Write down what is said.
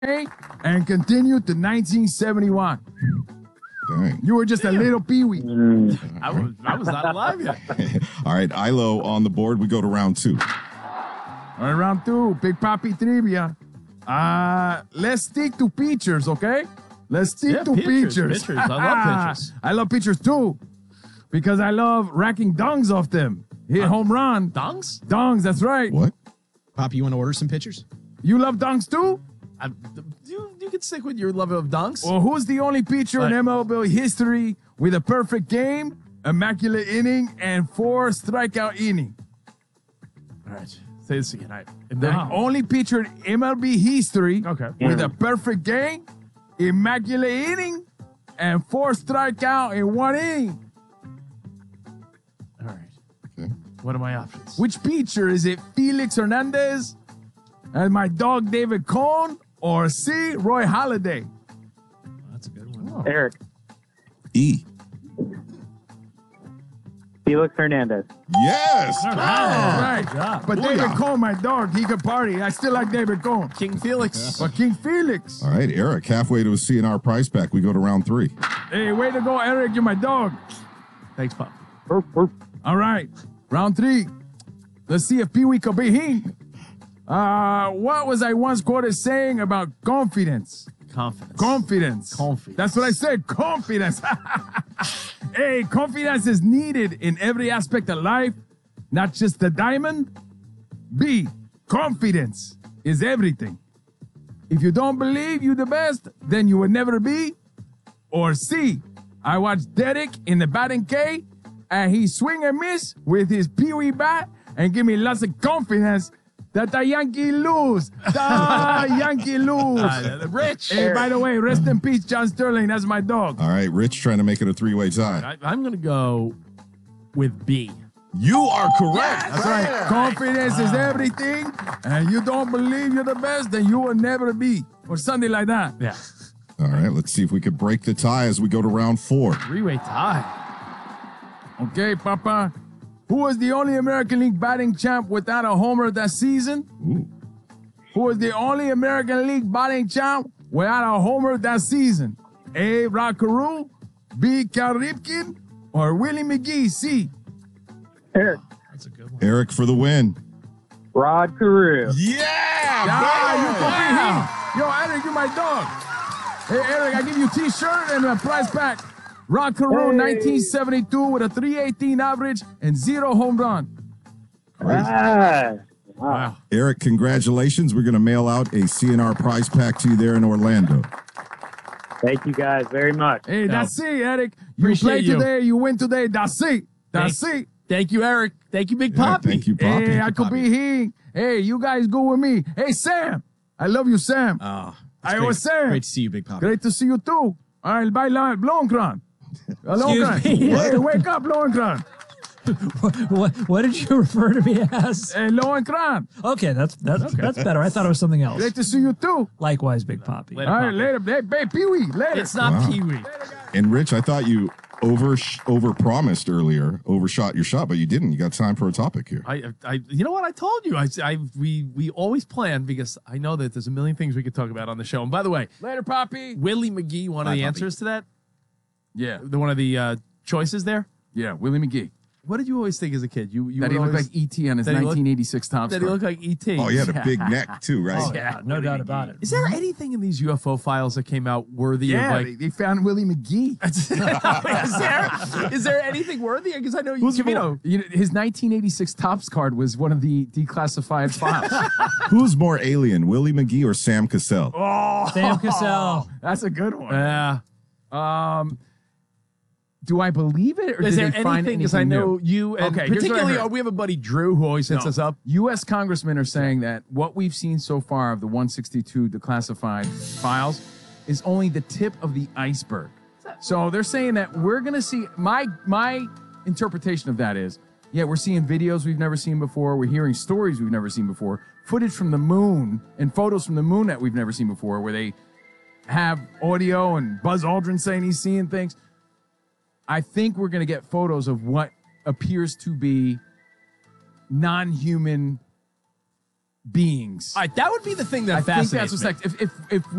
and continued to 1971. Dang. You were just a little peewee. I was not alive yet. All right, Ilo on the board. We go to round 2. All right, round 2, Big Papi trivia. Let's stick to pitchers, okay? Let's stick to pitchers. Pitchers. I love pitchers. I love pitchers too, because I love racking dungs off them. Hit home run. Dunks? Dungs, that's right. What? Poppy, you want to order some pitchers? You love dunks too? You can stick with your love of dunks. Well, who's the only pitcher in MLB history with a perfect game, immaculate inning, and 4 strikeout inning? All right. Say this again. The only pitcher in MLB history with a perfect game, immaculate inning, and 4 strikeout in 1 inning. All right. Okay. What are my options? Which pitcher is it? Felix Hernandez, and my dog David Cohn, or C. Roy Halladay? That's a good one. Eric. E. Felix Hernandez. Yes. Right. But David Cohn, my dog, he could party. I still like David Cohn. King Felix. But King Felix. All right, Eric, halfway to a CNR prize pack. We go to round 3. Hey, way to go, Eric. You're my dog. Thanks, Pop. All right. Round 3. Let's see if Pee-wee could be him. What was I once quoted saying about confidence? Confidence. That's what I said. Confidence. Hey, confidence is needed in every aspect of life, not just the diamond. B, confidence is everything. If you don't believe you the best, then you will never be. Or C, I watched Derek in the batting cage, and he swing and miss with his Pee-wee bat and give me lots of confidence that the Yankee lose. The Yankee lose. Rich. Hey, by the way, rest in peace, John Sterling. That's my dog. All right, Rich trying to make it a 3-way tie. I'm going to go with B. You are correct. That's right. Confidence is everything, and you don't believe you're the best, then you will never be. Or something like that. Yeah. All right, let's see if we could break the tie as we go to round 4. 3-way tie. Okay, Papa. Who was the only American League batting champ without a homer that season? Ooh. Who was the only American League batting champ without a homer that season? A. Rod Carew, B. Cal Ripken, or Willie McGee? C. Eric. That's a good one. Eric for the win. Rod Carew. Yeah, you could be him. Yo, Eric, you my dog. Hey, Eric, I give you a T-shirt and a prize pack. Rod Carew, 1972, with a 318 average and 0 home run. Wow. Eric, congratulations. We're going to mail out a CNR prize pack to you there in Orlando. Thank you guys very much. Hey, that's it, Eric. You Appreciate played you. today, you win today. That's it. That's it. Thank you, Eric. Thank you, Big Poppy. Thank you, Poppy. Hey, I could be here. Hey, you guys go with me. Hey, Sam. I love you, Sam. Oh, I was Sam. Great to see you, Big Poppy. Great to see you, too. All right, bye, Blomgren. Excuse me? Hey, wake up, Lohengrin. What did you refer to me as? Hey, Lohengrin. Okay, that's better. I thought it was something else. Great to see you, too. Likewise, Big Poppy. Later, All right, Poppy. later. Hey, Pee-wee, later. It's not Pee-wee. And Rich, I thought you over-promised earlier, overshot your shot, but you didn't. You got time for a topic here. You know what? I told you. We always plan because I know that there's a million things we could talk about on the show. And by the way, Later, Poppy. Willie McGee, one of the answers to that, Yeah, one of the choices there. yeah, Willie McGee. What did you always think as a kid? You That he would looked always- like E.T. on his that he looked- 1986 Top that he looked like E.T. Oh, he had a big neck, too, right? Oh, yeah, no doubt about it. Is there anything in these UFO files that came out worthy Yeah, of like? they found Willie McGee. is there anything worthy? Because I know you know. His 1986 Topps card was one of the declassified files. Who's more alien, Willie McGee or Sam Cassell? Sam Cassell. That's a good one. Yeah. Do I believe it, or Is did there they find anything? Because I know new? you, and Okay, here's what I particularly, heard. we have a buddy Drew who always hits us up. U.S. congressmen are saying that what we've seen so far of the 162 declassified files is only the tip of the iceberg. So they're saying that we're going to see, my interpretation of that is, yeah, we're seeing videos we've never seen before. We're hearing stories we've never seen before. Footage from the moon and photos from the moon that we've never seen before, where they have audio and Buzz Aldrin saying he's seeing things. I think we're going to get photos of what appears to be non-human beings. All right, that would be the thing that I think fascinates that's me. what's like. If